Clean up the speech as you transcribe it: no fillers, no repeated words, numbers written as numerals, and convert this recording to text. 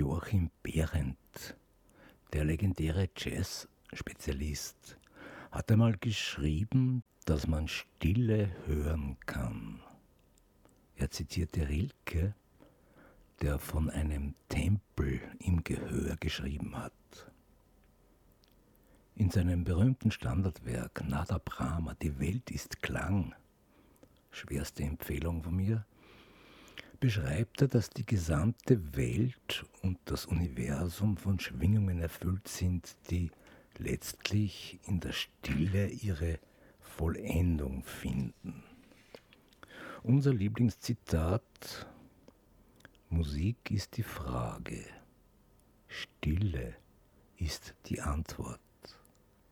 Joachim Behrendt, der legendäre Jazz-Spezialist, hat einmal geschrieben, dass man Stille hören kann. Er zitierte Rilke, der von einem Tempel im Gehör geschrieben hat. In seinem berühmten Standardwerk Nada Brahma, Die Welt ist Klang, schwerste Empfehlung von mir, beschreibt er, dass die gesamte Welt und das Universum von Schwingungen erfüllt sind, die letztlich in der Stille ihre Vollendung finden. Unser Lieblingszitat: Musik ist die Frage, Stille ist die Antwort.